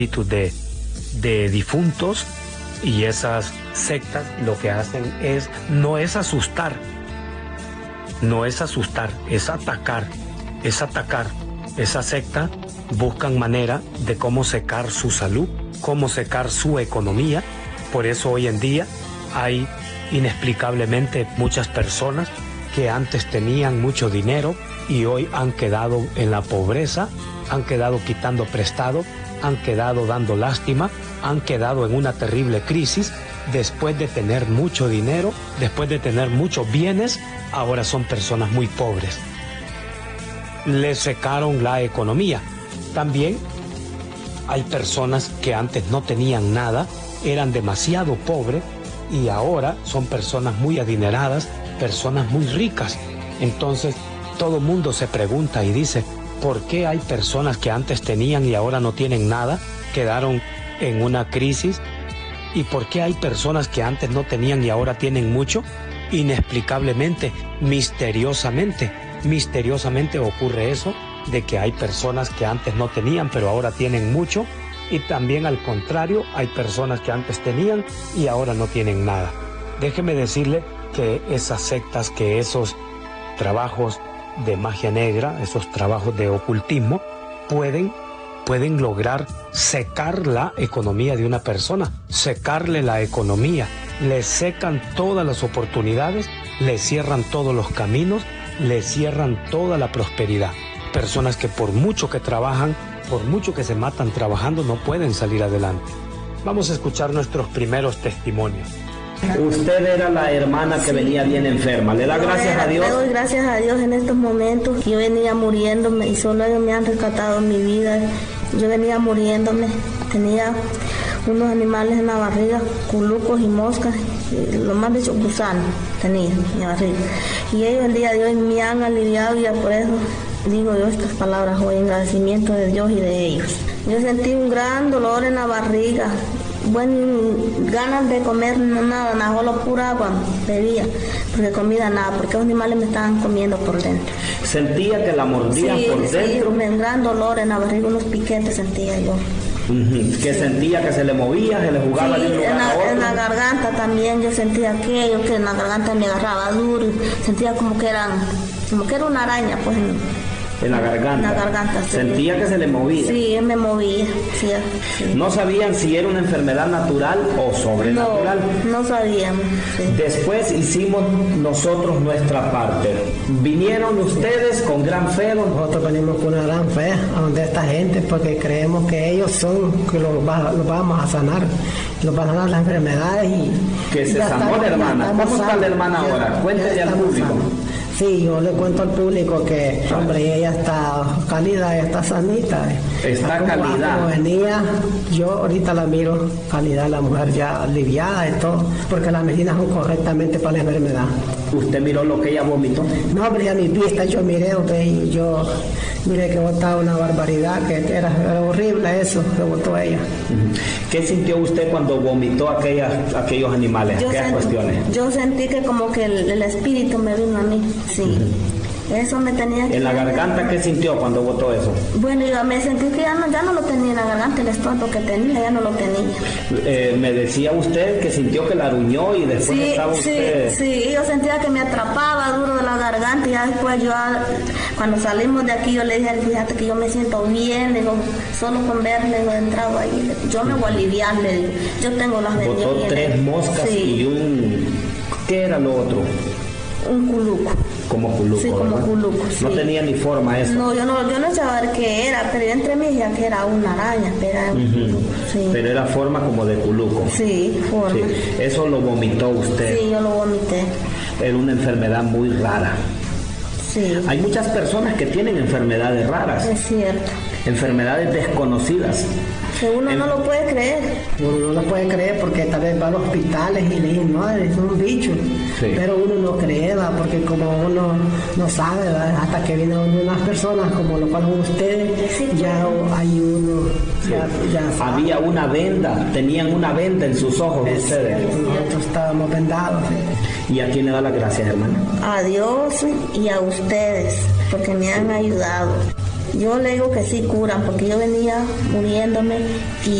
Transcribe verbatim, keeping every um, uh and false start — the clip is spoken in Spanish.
de, de difuntos, y esas sectas lo que hacen es, no es asustar, no es asustar, es atacar, es atacar. Esa secta buscan manera de cómo secar su salud, cómo secar su economía. Por eso hoy en día hay inexplicablemente muchas personas que antes tenían mucho dinero y hoy han quedado en la pobreza, han quedado quitando prestado, han quedado dando lástima, han quedado en una terrible crisis. Después de tener mucho dinero, después de tener muchos bienes, ahora son personas muy pobres. Les secaron la economía. También hay personas que antes no tenían nada, eran demasiado pobres y ahora son personas muy adineradas, personas muy ricas. Entonces todo el mundo se pregunta y dice, ¿por qué hay personas que antes tenían y ahora no tienen nada, quedaron en una crisis? ¿Y por qué hay personas que antes no tenían y ahora tienen mucho? Inexplicablemente, misteriosamente, misteriosamente ocurre eso, de que hay personas que antes no tenían pero ahora tienen mucho, y también al contrario, hay personas que antes tenían y ahora no tienen nada. Déjeme decirle que esas sectas, que esos trabajos de magia negra, esos trabajos de ocultismo, pueden, pueden lograr secar la economía de una persona, secarle la economía, le secan todas las oportunidades, le cierran todos los caminos, le cierran toda la prosperidad. Personas que por mucho que trabajan, por mucho que se matan trabajando, no pueden salir adelante. Vamos a escuchar nuestros primeros testimonios. Usted era la hermana que sí. venía bien enferma. ¿Le da gracias a Dios? Le doy gracias a Dios en estos momentos. Yo venía muriéndome y solo ellos me han rescatado en mi vida. Yo venía muriéndome. Tenía unos animales en la barriga, culucos y moscas, y lo más dicho, gusanos tenía en la barriga. Y ellos el día de hoy me han aliviado, y por eso digo yo estas palabras hoy en agradecimiento de Dios y de ellos. Yo sentí un gran dolor en la barriga. Bueno, ganas de comer no nada, nada, solo pura agua bebía, porque comida nada, porque los animales me estaban comiendo por dentro. ¿Sentía que la mordían sí, por sí, dentro? Sí, un gran dolor en la barriga, unos piquetes sentía yo. Uh-huh. ¿Que sí. sentía que se le movía, se le jugaba sí, de un lugar en la, a otro? En la garganta también yo sentía aquello, que en la garganta me agarraba duro, sentía como que eran, como que era una araña, pues. En la garganta. En la garganta, sí. ¿Sentía que se le movía? Sí, me movía. Sí, sí. ¿No sabían si era una enfermedad natural o sobrenatural? No, no sabíamos. Sí. Después hicimos nosotros nuestra parte. ¿Vinieron ustedes con gran fe? Nosotros venimos con una gran fe a donde esta gente, porque creemos que ellos son que los, va, los vamos a sanar. Los van a sanar las enfermedades y... Que se sanó la hermana. ¿Cómo está la hermana ahora? Cuéntale al público. Sanos. Sí, yo le cuento al público que, hombre, ella está cálida, ella está sanita. Está como, calidad. Como venía, yo ahorita la miro calidad, la mujer ya aliviada y todo, porque las medicinas son correctamente para la enfermedad. ¿Usted miró lo que ella vomitó? No, hombre, a mi vista yo miré, okay, yo miré que botaba una barbaridad, que era, era horrible eso que botó ella. ¿Qué sintió usted cuando vomitó aquellas, aquellos animales, yo aquellas sentí, cuestiones? Yo sentí que como que el, el espíritu me vino a mí, sí. Uh-huh. Eso me tenía que... ¿En la garganta qué sintió cuando botó eso? Bueno, yo me sentí que ya no, ya no lo tenía en la garganta, el estómago que tenía, ya no lo tenía. Eh, me decía usted que sintió que la aruñó y después sí, estaba usted... Sí, sí, yo sentía que me atrapaba duro de la garganta, y ya después yo, cuando salimos de aquí, yo le dije, fíjate que yo me siento bien, digo, solo con verle, he entrado ahí, yo me voy a aliviar, le digo, yo tengo las de Botó bien, tres bien. moscas sí. y un... ¿Qué era lo otro? Un culuco. Como culuco, sí, como ¿verdad? Culuco, sí. No tenía ni forma eso. No, yo no, yo no sabía qué era, pero yo entre mí decía que era una araña, pero era un uh-huh. culuco, sí. Pero era forma como de culuco. Sí, forma. Sí. Eso lo vomitó usted. Sí, yo lo vomité. Era una enfermedad muy rara. Sí. Hay muchas personas que tienen enfermedades raras. Es cierto. Enfermedades desconocidas. Que uno en... no lo puede creer. Uno no lo puede creer porque tal vez va a los hospitales y le dicen, no, es un bicho. Sí. Pero uno no cree, ¿verdad? Porque como uno no sabe, ¿verdad? Hasta que vienen unas personas como lo cual ustedes, sí, ya hay uno. Sí. Ya, ya había una venda, tenían una venda en sus ojos es ustedes. Cierto, nosotros estábamos vendados. ¿Sí? ¿Y a quién le da las gracias, hermano? A Dios y a ustedes, porque me han ayudado. Yo le digo que sí curan, porque yo venía muriéndome y